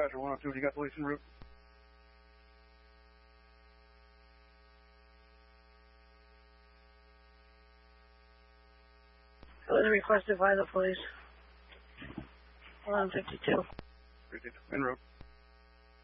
Dispatcher 102, you got police en route? It was requested by the police. 152. En route.